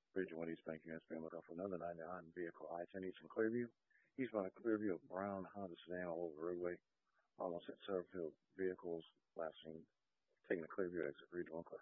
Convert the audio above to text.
Bridgewood, East Bank, US, being looking for another 99 vehicle. I-10 East from Clearview. Eastbound of Clearview, a brown Honda sedan all over the roadway. Almost hit several vehicles. Last seen taking the Clearview exit, Regional Clear.